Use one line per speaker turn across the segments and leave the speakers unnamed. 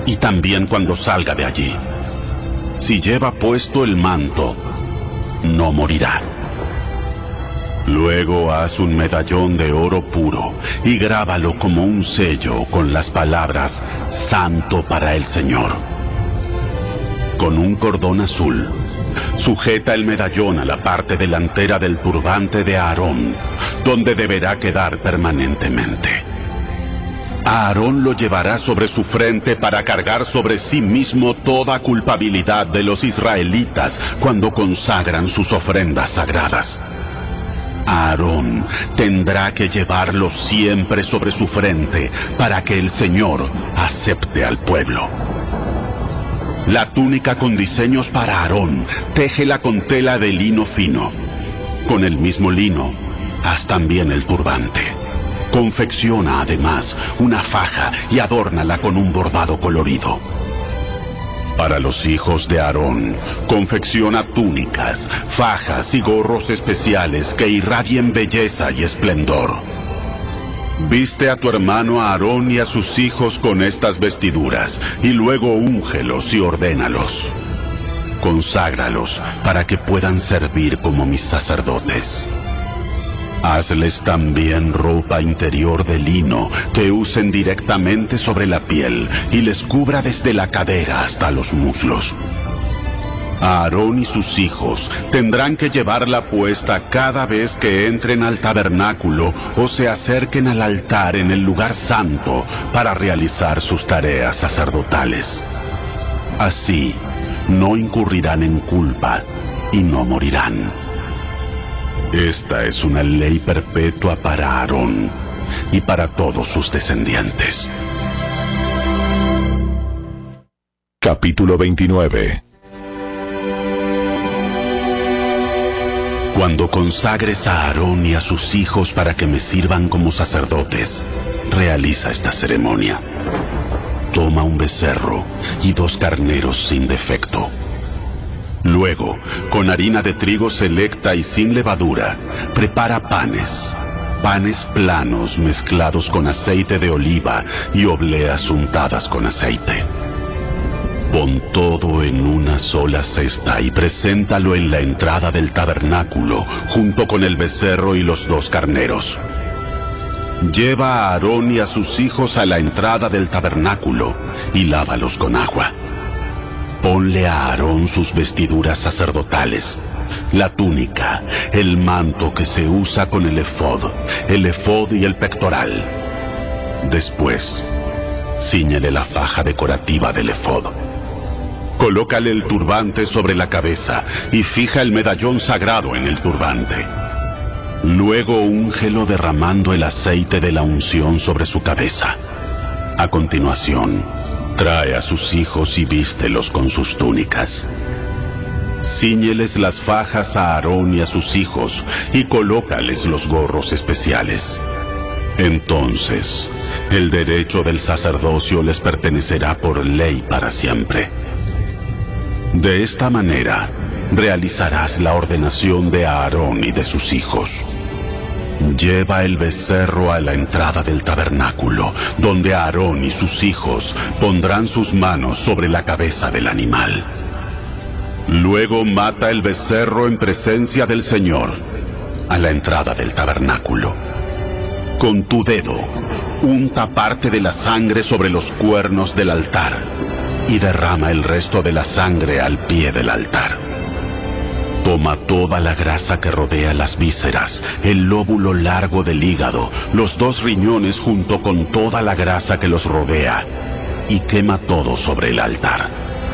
y también cuando salga de allí. Si lleva puesto el manto, no morirá. Luego haz un medallón de oro puro y grábalo como un sello con las palabras Santo para el Señor. Con un cordón azul, sujeta el medallón a la parte delantera del turbante de Aarón, donde deberá quedar permanentemente. Aarón lo llevará sobre su frente para cargar sobre sí mismo toda culpabilidad de los israelitas cuando consagran sus ofrendas sagradas. Aarón tendrá que llevarlo siempre sobre su frente para que el Señor acepte al pueblo. La túnica con diseños para Aarón, téjela con tela de lino fino. Con el mismo lino, haz también el turbante. Confecciona además una faja y adórnala con un bordado colorido. Para los hijos de Aarón, confecciona túnicas, fajas y gorros especiales que irradien belleza y esplendor. Viste a tu hermano Aarón y a sus hijos con estas vestiduras, y luego úngelos y ordénalos. Conságralos para que puedan servir como mis sacerdotes. Hazles también ropa interior de lino que usen directamente sobre la piel y les cubra desde la cadera hasta los muslos. Aarón y sus hijos tendrán que llevarla puesta cada vez que entren al tabernáculo o se acerquen al altar en el lugar santo para realizar sus tareas sacerdotales. Así, no incurrirán en culpa y no morirán. Esta es una ley perpetua para Aarón y para todos sus descendientes.
Capítulo 29.
Cuando consagres a Aarón y a sus hijos para que me sirvan como sacerdotes, realiza esta ceremonia. Toma un becerro y 2 carneros sin defecto. Luego, con harina de trigo selecta y sin levadura, prepara panes planos mezclados con aceite de oliva y obleas untadas con aceite. Pon todo en una sola cesta y preséntalo en la entrada del tabernáculo, junto con el becerro y los 2 carneros. Lleva a Aarón y a sus hijos a la entrada del tabernáculo y lávalos con agua. Ponle a Aarón sus vestiduras sacerdotales, la túnica, el manto que se usa con el efod y el pectoral. Después, cíñele la faja decorativa del efod. Colócale el turbante sobre la cabeza y fija el medallón sagrado en el turbante. Luego úngelo derramando el aceite de la unción sobre su cabeza. A continuación, trae a sus hijos y vístelos con sus túnicas. Cíñeles las fajas a Aarón y a sus hijos y colócales los gorros especiales. Entonces, el derecho del sacerdocio les pertenecerá por ley para siempre. De esta manera, realizarás la ordenación de Aarón y de sus hijos. Lleva el becerro a la entrada del tabernáculo, donde Aarón y sus hijos pondrán sus manos sobre la cabeza del animal. Luego mata el becerro en presencia del Señor, a la entrada del tabernáculo. Con tu dedo, unta parte de la sangre sobre los cuernos del altar y derrama el resto de la sangre al pie del altar. Toma toda la grasa que rodea las vísceras, el lóbulo largo del hígado, los 2 riñones junto con toda la grasa que los rodea, y quema todo sobre el altar.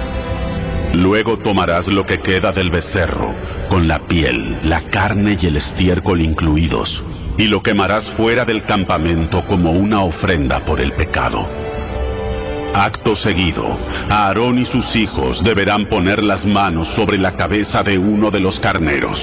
Luego tomarás lo que queda del becerro, con la piel, la carne y el estiércol incluidos, y lo quemarás fuera del campamento como una ofrenda por el pecado. Acto seguido, Aarón y sus hijos deberán poner las manos sobre la cabeza de uno de los carneros.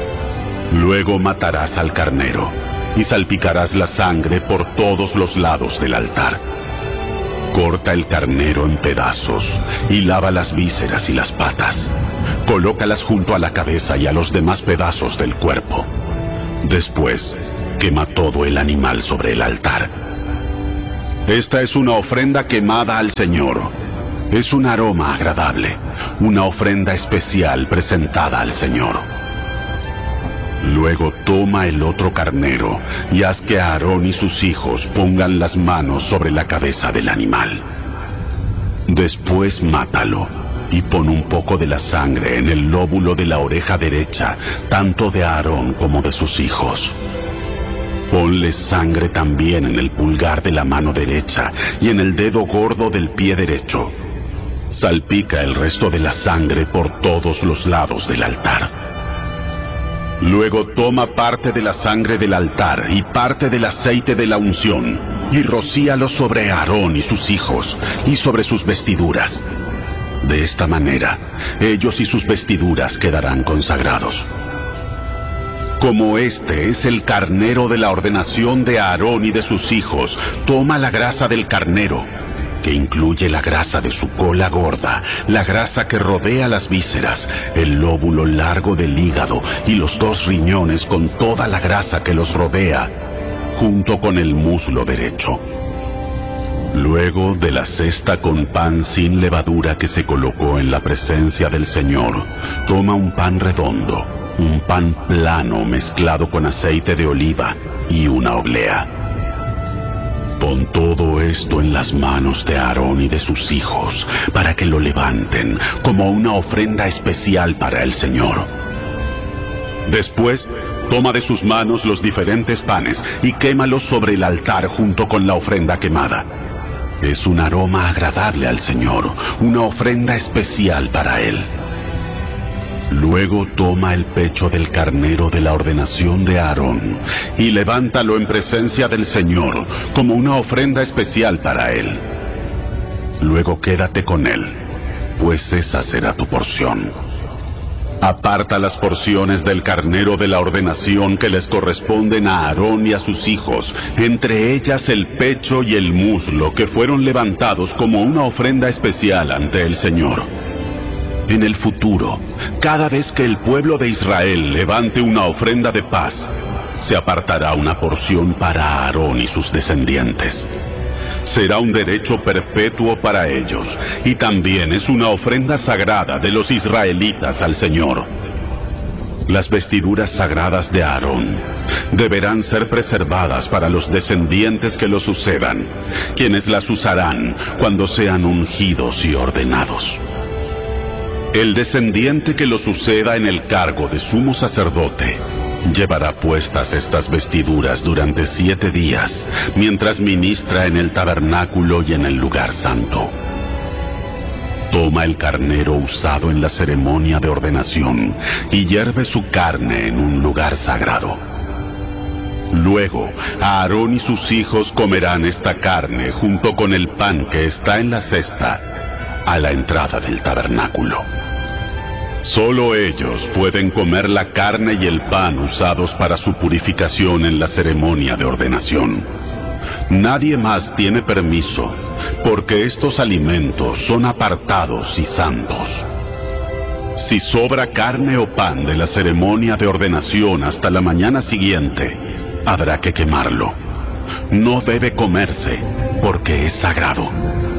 Luego matarás al carnero y salpicarás la sangre por todos los lados del altar. Corta el carnero en pedazos y lava las vísceras y las patas. Colócalas junto a la cabeza y a los demás pedazos del cuerpo. Después, quema todo el animal sobre el altar. Esta es una ofrenda quemada al Señor, Es un aroma agradable, una ofrenda especial presentada al Señor. Luego toma el otro carnero y haz que Aarón y sus hijos pongan las manos sobre la cabeza del animal. Después mátalo y pon un poco de la sangre en el lóbulo de la oreja derecha, tanto de Aarón como de sus hijos. Ponle sangre también en el pulgar de la mano derecha y en el dedo gordo del pie derecho. Salpica el resto de la sangre por todos los lados del altar. Luego toma parte de la sangre del altar y parte del aceite de la unción y rocíalo sobre Aarón y sus hijos y sobre sus vestiduras. De esta manera, ellos y sus vestiduras quedarán consagrados. Como este es el carnero de la ordenación de Aarón y de sus hijos, toma la grasa del carnero, que incluye la grasa de su cola gorda, la grasa que rodea las vísceras, el lóbulo largo del hígado y los 2 riñones con toda la grasa que los rodea, junto con el muslo derecho. Luego de la cesta con pan sin levadura que se colocó en la presencia del Señor, toma un pan redondo, un pan plano mezclado con aceite de oliva y una oblea. Pon todo esto en las manos de Aarón y de sus hijos, para que lo levanten como una ofrenda especial para el Señor. Después, toma de sus manos los diferentes panes y quémalos sobre el altar junto con la ofrenda quemada. Es un aroma agradable al Señor, una ofrenda especial para Él. Luego toma el pecho del carnero de la ordenación de Aarón y levántalo en presencia del Señor como una ofrenda especial para Él. Luego quédate con él, pues esa será tu porción. Aparta las porciones del carnero de la ordenación que les corresponden a Aarón y a sus hijos, entre ellas el pecho y el muslo que fueron levantados como una ofrenda especial ante el Señor. En el futuro, cada vez que el pueblo de Israel levante una ofrenda de paz, se apartará una porción para Aarón y sus descendientes. Será un derecho perpetuo para ellos, y también es una ofrenda sagrada de los israelitas al Señor. Las vestiduras sagradas de Aarón deberán ser preservadas para los descendientes que lo sucedan, quienes las usarán cuando sean ungidos y ordenados. El descendiente que lo suceda en el cargo de sumo sacerdote llevará puestas estas vestiduras durante 7 días, mientras ministra en el tabernáculo y en el lugar santo. Toma el carnero usado en la ceremonia de ordenación y hierve su carne en un lugar sagrado. Luego, Aarón y sus hijos comerán esta carne junto con el pan que está en la cesta a la entrada del tabernáculo. Solo ellos pueden comer la carne y el pan usados para su purificación en la ceremonia de ordenación. Nadie más tiene permiso, porque estos alimentos son apartados y santos. Si sobra carne o pan de la ceremonia de ordenación hasta la mañana siguiente, habrá que quemarlo. No debe comerse, porque es sagrado.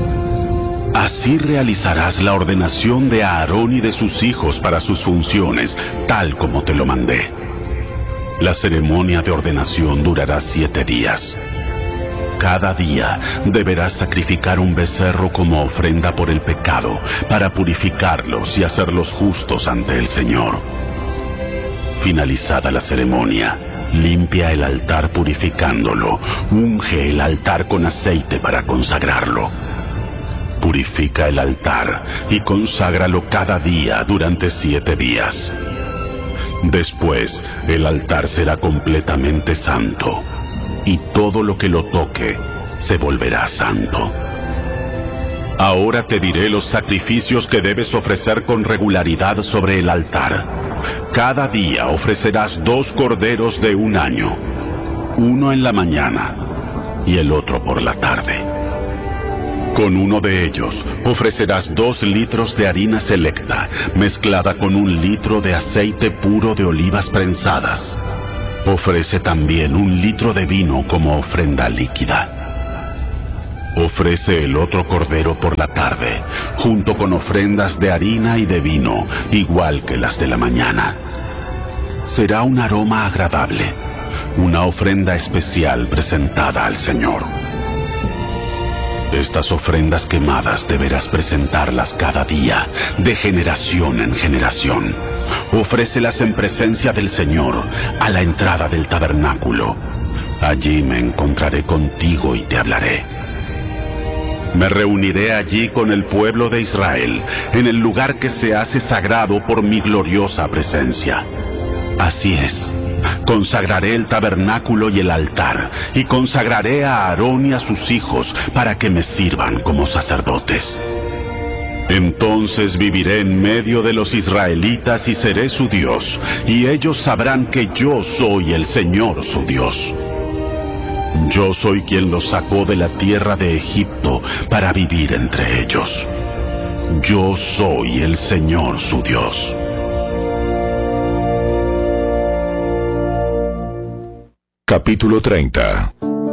Así realizarás la ordenación de Aarón y de sus hijos para sus funciones, tal como te lo mandé. La ceremonia de ordenación durará 7 días. Cada día deberás sacrificar un becerro como ofrenda por el pecado, para purificarlos y hacerlos justos ante el Señor. Finalizada la ceremonia, limpia el altar purificándolo, unge el altar con aceite para consagrarlo. Purifica el altar y conságralo cada día durante 7 días. Después, el altar será completamente santo, y todo lo que lo toque se volverá santo. Ahora te diré los sacrificios que debes ofrecer con regularidad sobre el altar. Cada día ofrecerás 2 corderos de 1 año, uno en la mañana y el otro por la tarde. Con uno de ellos ofrecerás 2 litros de harina selecta, mezclada con 1 litro de aceite puro de olivas prensadas. Ofrece también 1 litro de vino como ofrenda líquida. Ofrece el otro cordero por la tarde, junto con ofrendas de harina y de vino, igual que las de la mañana. Será un aroma agradable, una ofrenda especial presentada al Señor. Estas ofrendas quemadas deberás presentarlas cada día, de generación en generación. Ofrécelas en presencia del Señor, a la entrada del tabernáculo. Allí me encontraré contigo y te hablaré. Me reuniré allí con el pueblo de Israel, en el lugar que se hace sagrado por mi gloriosa presencia. Así es, consagraré el tabernáculo y el altar, y consagraré a Aarón y a sus hijos para que me sirvan como sacerdotes. Entonces viviré en medio de los israelitas y seré su Dios, y ellos sabrán que yo soy el Señor su Dios. Yo soy quien los sacó de la tierra de Egipto para vivir entre ellos. Yo soy el Señor su Dios.
Capítulo 30.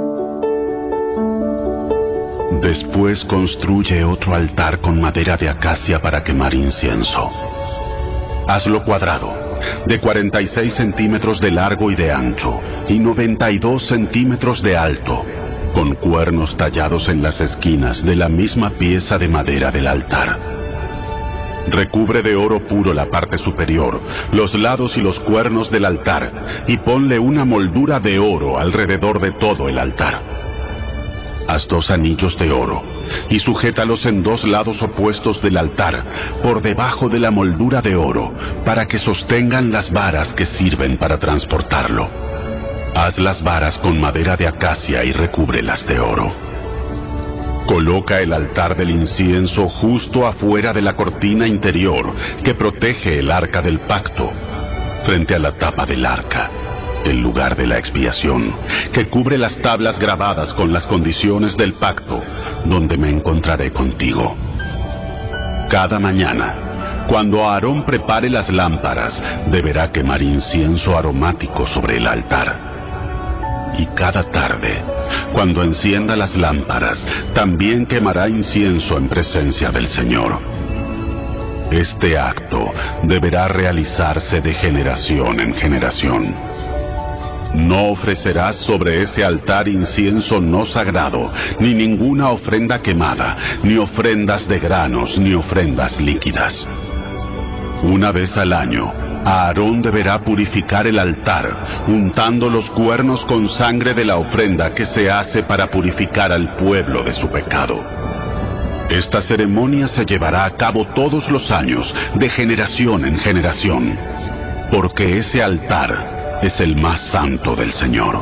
Después construye otro altar con madera de acacia para quemar incienso. Hazlo cuadrado, de 46 centímetros de largo y de ancho, y 92 centímetros de alto, con cuernos tallados en las esquinas de la misma pieza de madera del altar. Recubre de oro puro la parte superior, los lados y los cuernos del altar, y ponle una moldura de oro alrededor de todo el altar. Haz 2 anillos de oro, y sujétalos en 2 lados opuestos del altar, por debajo de la moldura de oro, para que sostengan las varas que sirven para transportarlo. Haz las varas con madera de acacia y recúbrelas de oro. Coloca el altar del incienso justo afuera de la cortina interior que protege el arca del pacto, frente a la tapa del arca, el lugar de la expiación, que cubre las tablas grabadas con las condiciones del pacto, donde me encontraré contigo. Cada mañana, cuando Aarón prepare las lámparas, deberá quemar incienso aromático sobre el altar. Y cada tarde, cuando encienda las lámparas, también quemará incienso en presencia del Señor. Este acto deberá realizarse de generación en generación. No ofrecerás sobre ese altar incienso no sagrado, ni ninguna ofrenda quemada, ni ofrendas de granos, ni ofrendas líquidas. Una vez al año, Aarón deberá purificar el altar, untando los cuernos con sangre de la ofrenda que se hace para purificar al pueblo de su pecado. Esta ceremonia se llevará a cabo todos los años, de generación en generación, porque ese altar es el más santo del Señor.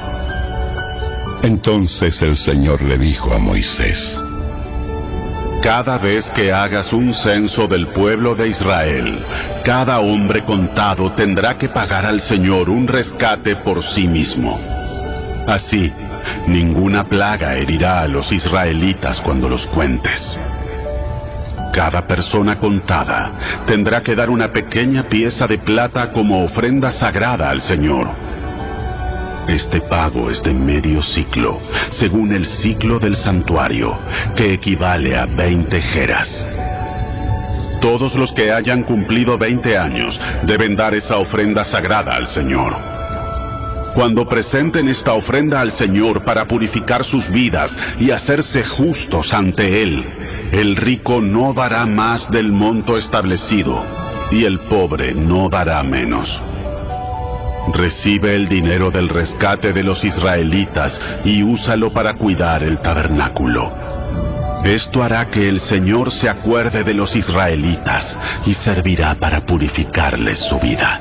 Entonces el Señor le dijo a Moisés:
Cada vez que hagas un censo del pueblo de Israel, cada hombre contado tendrá que pagar al Señor un rescate por sí mismo. Así, ninguna plaga herirá a los israelitas cuando los cuentes. Cada persona contada tendrá que dar una pequeña pieza de plata como ofrenda sagrada al Señor. Este pago es de medio ciclo, según el ciclo del santuario, que equivale a 20 jeras. Todos los que hayan cumplido 20 años deben dar esa ofrenda sagrada al Señor. Cuando presenten esta ofrenda al Señor para purificar sus vidas y hacerse justos ante Él, el rico no dará más del monto establecido, y el pobre no dará menos. Recibe el dinero del rescate de los israelitas y úsalo para cuidar el tabernáculo. Esto hará que el Señor se acuerde de los israelitas y servirá para purificarles su vida.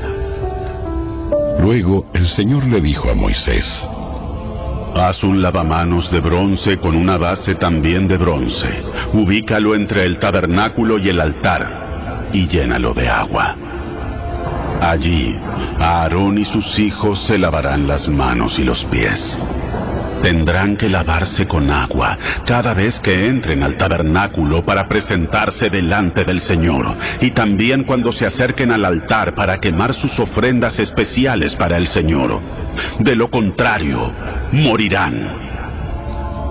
Luego el Señor le dijo a Moisés:
Haz un lavamanos de bronce con una base también de bronce. Ubícalo entre el tabernáculo y el altar y llénalo de agua. Allí, Aarón y sus hijos se lavarán las manos y los pies. Tendrán que lavarse con agua cada vez que entren al tabernáculo para presentarse delante del Señor, y también cuando se acerquen al altar para quemar sus ofrendas especiales para el Señor. De lo contrario, morirán.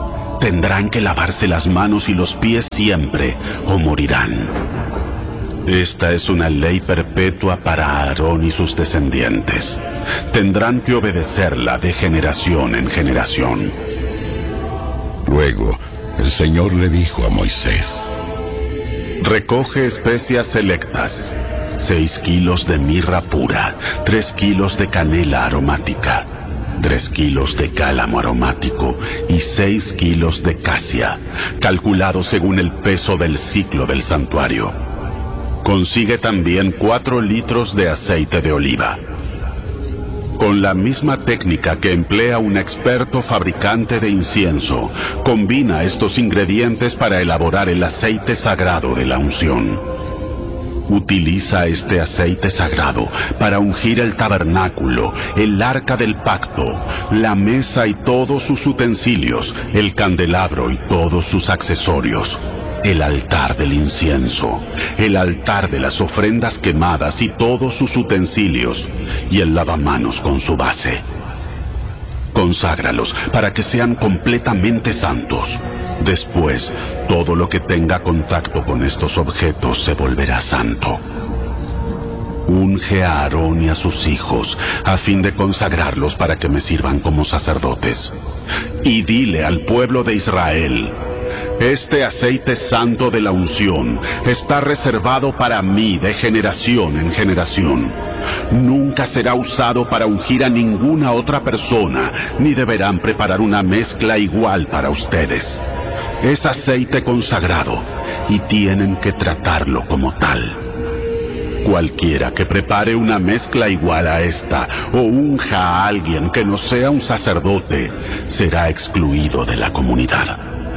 tendrán que lavarse las manos y los pies siempre o morirán. Esta es una ley perpetua para Aarón y sus descendientes. Tendrán que obedecerla de generación en generación.
Luego, el Señor le dijo a Moisés:
recoge especias selectas, 6 kilos de mirra pura, 3 kilos de canela aromática, 3 kilos de cálamo aromático y 6 kilos de casia, calculado según el peso del ciclo del santuario. Consigue también 4 litros de aceite de oliva. Con la misma técnica que emplea un experto fabricante de incienso, combina estos ingredientes para elaborar el aceite sagrado de la unción. Utiliza este aceite sagrado para ungir el tabernáculo, el arca del pacto, la mesa y todos sus utensilios, el candelabro y todos sus accesorios, el altar del incienso, el altar de las ofrendas quemadas y todos sus utensilios, y el lavamanos con su base. Conságralos para que sean completamente santos. Después, todo lo que tenga contacto con estos objetos se volverá santo. Unge a Aarón y a sus hijos, a fin de consagrarlos para que me sirvan como sacerdotes. Y dile al pueblo de Israel: este aceite santo de la unción está reservado para mí de generación en generación. Nunca será usado para ungir a ninguna otra persona, ni deberán preparar una mezcla igual para ustedes. Es aceite consagrado y tienen que tratarlo como tal. Cualquiera que prepare una mezcla igual a esta o unja a alguien que no sea un sacerdote será excluido de la comunidad.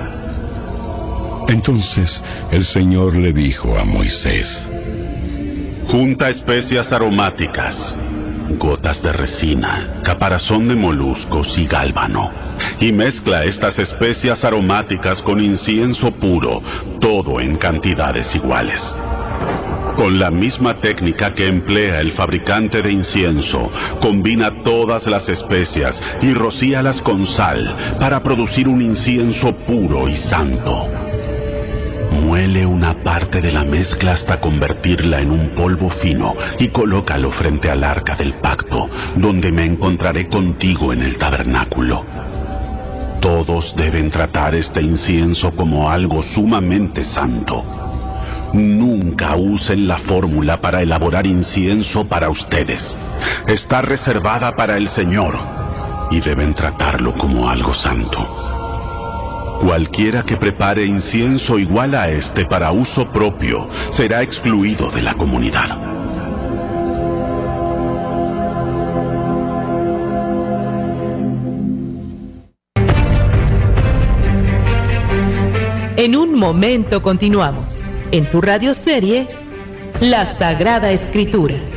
Entonces el Señor le dijo a Moisés:
junta especias aromáticas, gotas de resina, caparazón de moluscos y gálbano, y mezcla estas especias aromáticas con incienso puro, todo en cantidades iguales. Con la misma técnica que emplea el fabricante de incienso, combina todas las especias y rocíalas con sal para producir un incienso puro y santo. Muele una parte de la mezcla hasta convertirla en un polvo fino y colócalo frente al arca del pacto, donde me encontraré contigo en el tabernáculo. Todos deben tratar este incienso como algo sumamente santo. Nunca usen la fórmula para elaborar incienso para ustedes. Está reservada para el Señor y deben tratarlo como algo santo. Cualquiera que prepare incienso igual a este para uso propio será excluido de la comunidad.
En un momento continuamos en tu radioserie La Sagrada Escritura.